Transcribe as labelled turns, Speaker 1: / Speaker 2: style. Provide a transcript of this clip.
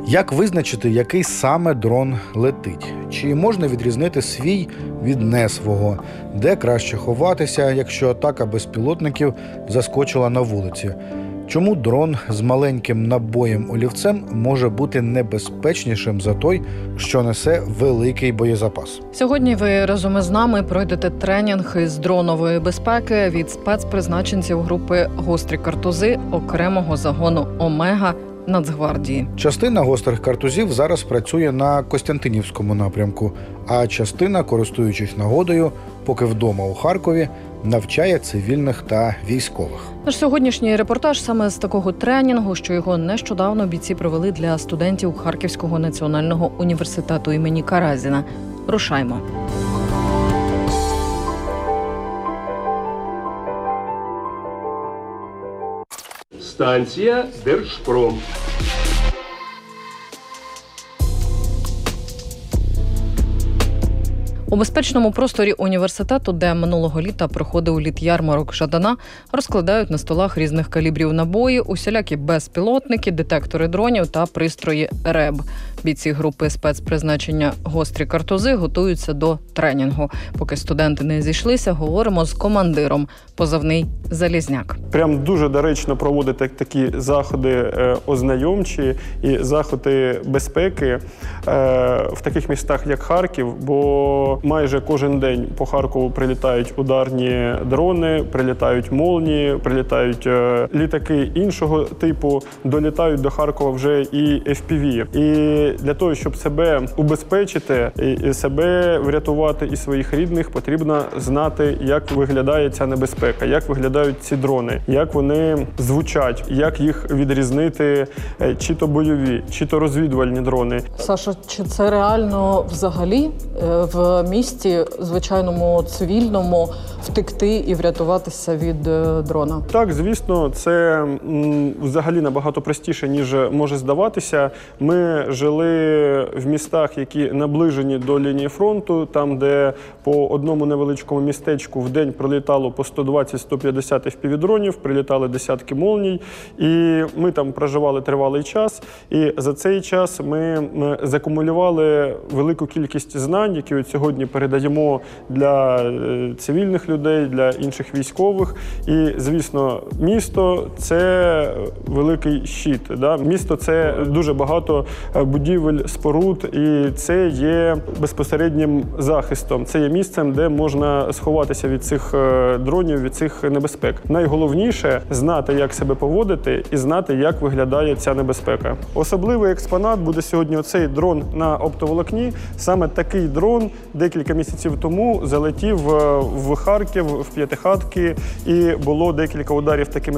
Speaker 1: Як визначити, який саме дрон летить? Чи можна відрізнити свій від не свого? Де краще ховатися, якщо атака безпілотників заскочила на вулиці? Чому дрон з маленьким набоєм-олівцем може бути небезпечнішим за той, що несе великий боєзапас?
Speaker 2: Сьогодні ви разом із нами пройдете тренінг із дронової безпеки від спецпризначенців групи «Гострі картузи» окремого загону «Омега» Нацгвардії.
Speaker 1: Частина гострих картузів зараз працює на Костянтинівському напрямку, а частина, користуючись нагодою, поки вдома у Харкові, навчає цивільних та військових.
Speaker 2: Наш сьогоднішній репортаж саме з такого тренінгу, що його нещодавно бійці провели для студентів Харківського національного університету імені Каразіна. Рушаймо.
Speaker 3: Станція Держпром.
Speaker 2: У безпечному просторі університету, де минулого літа проходив літ-ярмарок Жадана, розкладають на столах різних калібрів набої, усілякі безпілотники, детектори дронів та пристрої РЕБ. Бійці групи спецпризначення «Гострі картузи» готуються до тренінгу. Поки студенти не зійшлися, говоримо з командиром, позивний «Залізняк».
Speaker 4: Прям дуже доречно проводити такі заходи ознайомчі і заходи безпеки в таких містах, як Харків, бо майже кожен день по Харкову прилітають ударні дрони, прилітають молнії, прилітають літаки іншого типу, долітають до Харкова вже і FPV. І для того, щоб себе убезпечити, і себе врятувати, і своїх рідних, потрібно знати, як виглядає ця небезпека, як виглядають ці дрони, як вони звучать, як їх відрізнити, чи то бойові, чи то розвідувальні дрони.
Speaker 2: Саша, чи це реально взагалі в місті, звичайному цивільному, втекти і врятуватися від дрона?
Speaker 4: Так, звісно, це взагалі набагато простіше, ніж може здаватися. Ми жили в містах, які наближені до лінії фронту, там, де по одному невеличкому містечку в день прилітало по 120-150 FPV-дронів, прилітали десятки молній, і ми там проживали тривалий час, і за цей час ми закумулювали велику кількість знань, які от сьогодні передаємо для цивільних людей, для інших військових. І, звісно, місто – це великий щит. Да? Місто – це дуже багато будівель, споруд, і це є безпосереднім захистом. Це є місцем, де можна сховатися від цих дронів, від цих небезпек. Найголовніше – знати, як себе поводити, і знати, як виглядає ця небезпека. Особливий експонат буде сьогодні оцей дрон на оптоволокні. Саме такий дрон декілька місяців тому залетів в Харків, в П'ятихатки, і було декілька ударів такими